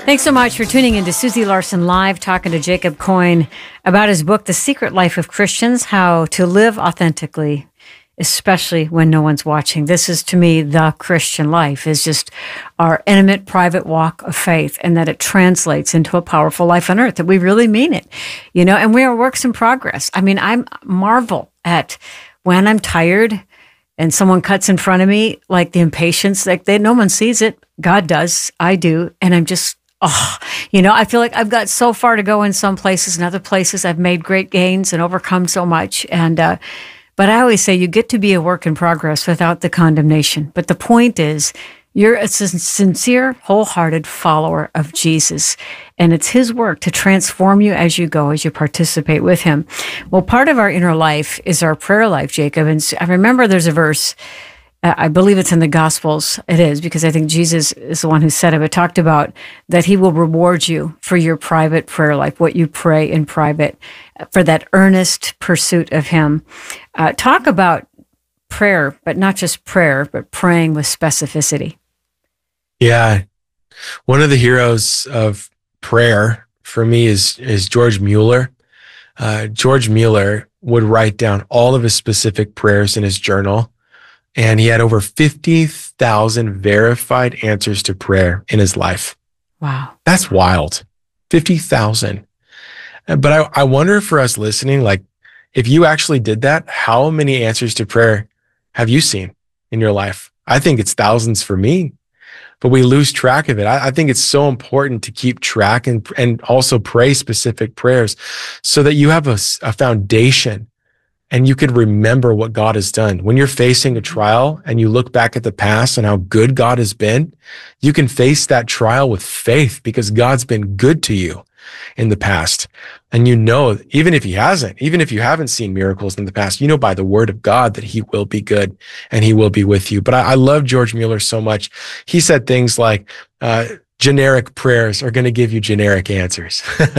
Thanks so much for tuning in to Susie Larson Live, talking to Jacob Coyne about his book, The Secret Life of Christians, How to Live Authentically, especially when no one's watching. This is, to me, the Christian life, is just our intimate, private walk of faith, and that it translates into a powerful life on earth, that we really mean it, and we are works in progress. I mean, I marvel at when I'm tired and someone cuts in front of me, like the impatience, no one sees it. God does. I do. And I'm just, I feel like I've got so far to go in some places, and other places I've made great gains and overcome so much. And, but I always say you get to be a work in progress without the condemnation. But the point is, you're a sincere, wholehearted follower of Jesus, and it's his work to transform you as you go, as you participate with him. Well, part of our inner life is our prayer life, Jacob. And I remember there's a verse, I believe it's in the Gospels. It is, because I think Jesus is the one who said it. It talked about that he will reward you for your private prayer life, what you pray in private, for that earnest pursuit of him. Talk about prayer, but not just prayer, but praying with specificity. Yeah. One of the heroes of prayer for me is George Mueller. George Mueller would write down all of his specific prayers in his journal, and he had over 50,000 verified answers to prayer in his life. Wow. That's wild. 50,000. But I wonder, for us listening, like, if you actually did that, how many answers to prayer have you seen in your life? I think it's thousands for me, but we lose track of it. I think it's so important to keep track and also pray specific prayers so that you have a foundation and you could remember what God has done. When you're facing a trial and you look back at the past and how good God has been, you can face that trial with faith because God's been good to you in the past. And even if he hasn't, even if you haven't seen miracles in the past, by the word of God that he will be good and he will be with you. But I love George Mueller so much. He said things like, generic prayers are going to give you generic answers,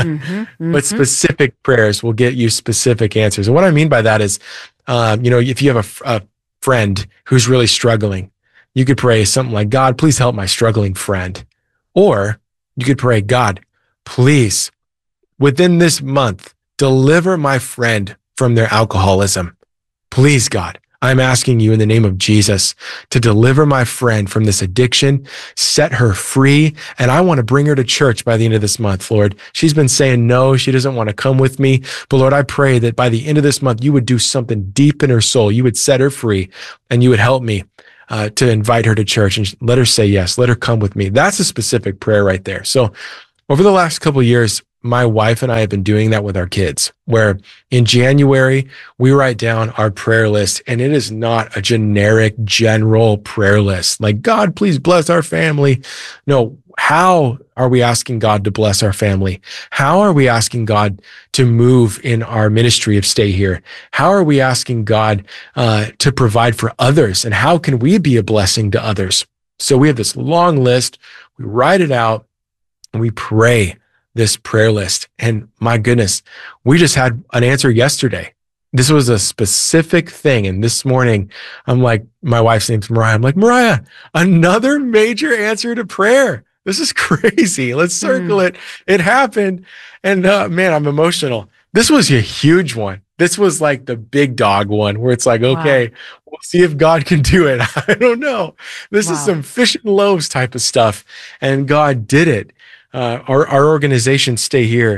but specific prayers will get you specific answers. And what I mean by that is, if you have a friend who's really struggling, you could pray something like, God, please help my struggling friend. Or you could pray, God, please, within this month, deliver my friend from their alcoholism. Please, God, I'm asking you in the name of Jesus to deliver my friend from this addiction, set her free, and I want to bring her to church by the end of this month, Lord. She's been saying no, she doesn't want to come with me, but Lord, I pray that by the end of this month, you would do something deep in her soul. You would set her free, and you would help me to invite her to church and let her say yes, let her come with me. That's a specific prayer right there. So over the last couple of years, my wife and I have been doing that with our kids, where in January, we write down our prayer list, and it is not a generic, general prayer list. Like, God, please bless our family. No, how are we asking God to bless our family? How are we asking God to move in our ministry of Stay Here? How are we asking God to provide for others? And how can we be a blessing to others? So we have this long list. We write it out, and we pray this prayer list. And my goodness, we just had an answer yesterday. This was a specific thing. And this morning, I'm like, my wife's name's Mariah. I'm like, Mariah, another major answer to prayer. This is crazy. Let's circle it. It happened. And man, I'm emotional. This was a huge one. This was like the big dog one where it's like, okay, we'll see if God can do it. I don't know. This is some fish and loaves type of stuff. And God did it. Our organization, Stay Here,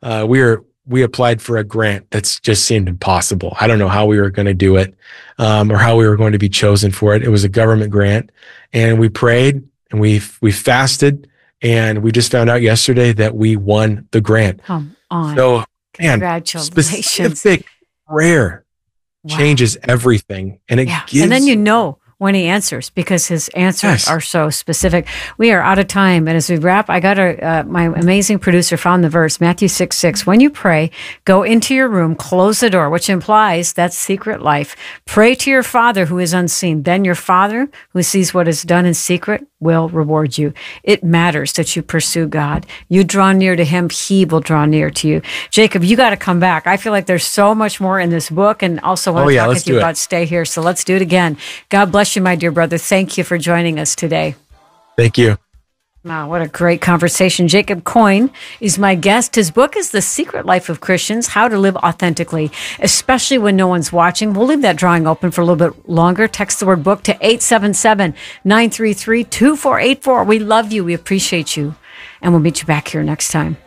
we applied for a grant that's just seemed impossible. I don't know how we were going to do it, or how we were going to be chosen for it. It was a government grant, and we prayed and we fasted, and we just found out yesterday that we won the grant. Come on. So, man, congratulations. Specific prayer changes everything, and it gives. And then when he answers, because his answers are so specific. We are out of time. And as we wrap, I got my amazing producer found the verse, Matthew 6:6. When you pray, go into your room, close the door, which implies that's secret life. Pray to your Father who is unseen. Then your Father who sees what is done in secret will reward you. It matters that you pursue God. You draw near to him, he will draw near to you. Jacob, you got to come back. I feel like there's so much more in this book, and also want to talk with you about Stay Here. So let's do it again. God bless you, my dear brother. Thank you for joining us today. Thank you. Wow, what a great conversation. Jacob Coyne is my guest. His book is The Secret Life of Christians, How to Live Authentically, especially when no one's watching. We'll leave that drawing open for a little bit longer. Text the word book to 877-933-2484. We love you. We appreciate you. And we'll meet you back here next time.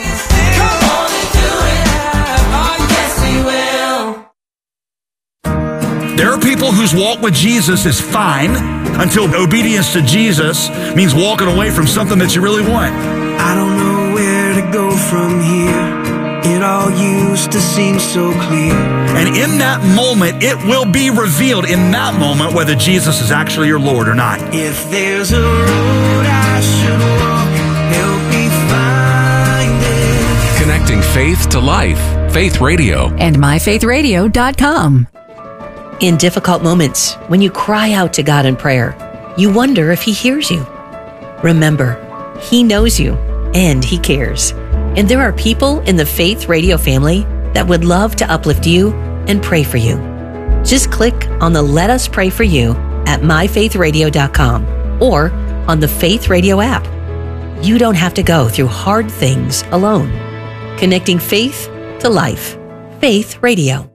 There are people whose walk with Jesus is fine until obedience to Jesus means walking away from something that you really want. I don't know where to go from here. It all used to seem so clear. And in that moment, it will be revealed in that moment whether Jesus is actually your Lord or not. If there's a road I should walk, help me find it. Connecting faith to life. Faith Radio. And myfaithradio.com. In difficult moments, when you cry out to God in prayer, you wonder if He hears you. Remember, He knows you and He cares. And there are people in the Faith Radio family that would love to uplift you and pray for you. Just click on the Let Us Pray For You at myfaithradio.com or on the Faith Radio app. You don't have to go through hard things alone. Connecting faith to life. Faith Radio.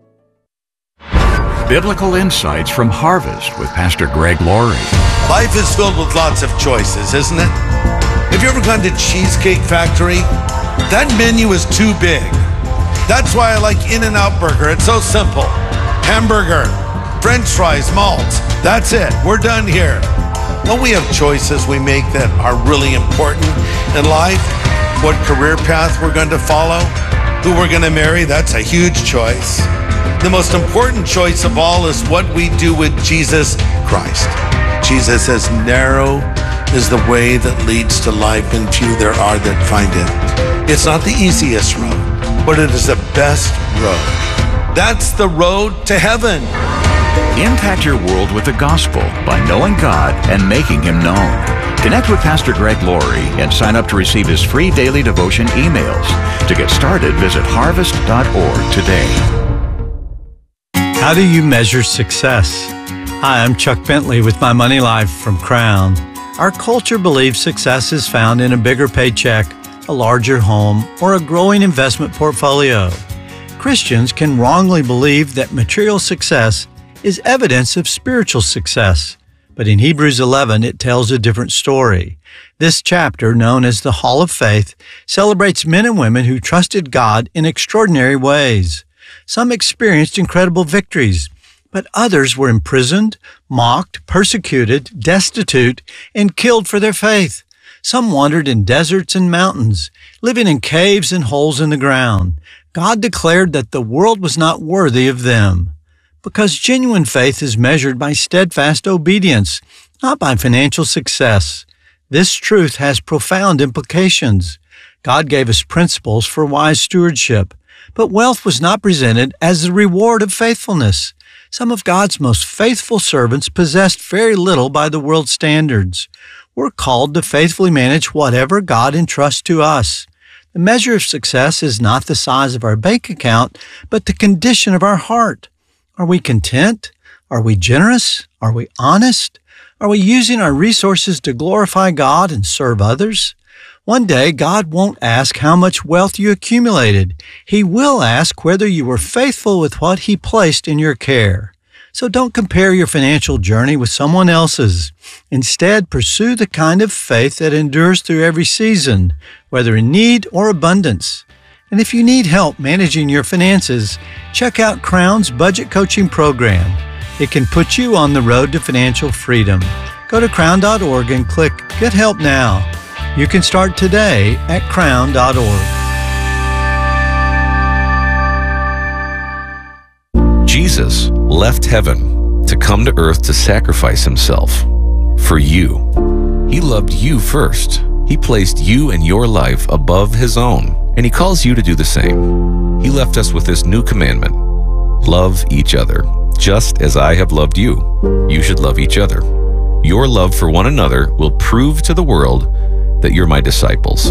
Biblical insights from Harvest with Pastor Greg Laurie. Life is filled with lots of choices, isn't it? Have you ever gone to Cheesecake Factory? That menu is too big. That's why I like In-N-Out Burger. It's so simple. Hamburger, French fries, malt. That's it. We're done here. Don't we have choices we make that are really important in life? What career path we're going to follow? Who we're going to marry? That's a huge choice. The most important choice of all is what we do with Jesus Christ. Jesus says, narrow is the way that leads to life, and few there are that find it. It's not the easiest road, but it is the best road. That's the road to heaven. Impact your world with the gospel by knowing God and making Him known. Connect with Pastor Greg Laurie and sign up to receive his free daily devotion emails. To get started, visit harvest.org today. How do you measure success? Hi, I'm Chuck Bentley with My Money Life from Crown. Our culture believes success is found in a bigger paycheck, a larger home, or a growing investment portfolio. Christians can wrongly believe that material success is evidence of spiritual success. But in Hebrews 11, it tells a different story. This chapter, known as the Hall of Faith, celebrates men and women who trusted God in extraordinary ways. Some experienced incredible victories, but others were imprisoned, mocked, persecuted, destitute, and killed for their faith. Some wandered in deserts and mountains, living in caves and holes in the ground. God declared that the world was not worthy of them. Because genuine faith is measured by steadfast obedience, not by financial success. This truth has profound implications. God gave us principles for wise stewardship, but wealth was not presented as the reward of faithfulness. Some of God's most faithful servants possessed very little by the world's standards. We're called to faithfully manage whatever God entrusts to us. The measure of success is not the size of our bank account, but the condition of our heart. Are we content? Are we generous? Are we honest? Are we using our resources to glorify God and serve others? One day, God won't ask how much wealth you accumulated. He will ask whether you were faithful with what He placed in your care. So don't compare your financial journey with someone else's. Instead, pursue the kind of faith that endures through every season, whether in need or abundance. And if you need help managing your finances, check out Crown's budget coaching program. It can put you on the road to financial freedom. Go to crown.org and click Get Help Now. You can start today at crown.org. Jesus left heaven to come to earth to sacrifice Himself for you. He loved you first. He placed you and your life above His own, and He calls you to do the same. He left us with this new commandment: love each other. Just as I have loved you, you should love each other. Your love for one another will prove to the world that you're my disciples.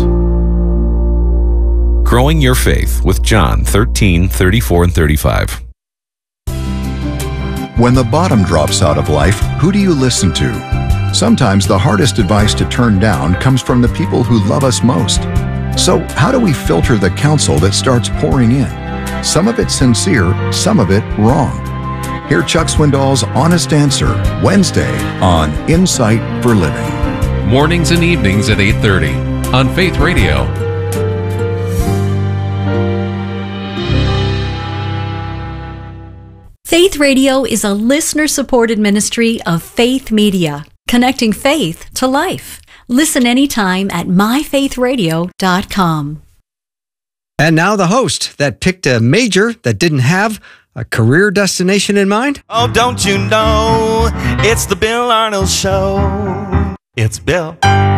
Growing Your Faith with John 13:34 and 35. When the bottom drops out of life, who do you listen to? Sometimes the hardest advice to turn down comes from the people who love us most. So how do we filter the counsel that starts pouring in? Some of it sincere, some of it wrong. Hear Chuck Swindoll's Honest Answer Wednesday on Insight for Living. Mornings and evenings at 8:30 on Faith Radio. Faith Radio is a listener-supported ministry of Faith Media, connecting faith to life. Listen anytime at myfaithradio.com. And now the host that picked a major that didn't have a career destination in mind. Oh, don't you know, it's the Bill Arnold Show. It's Bill.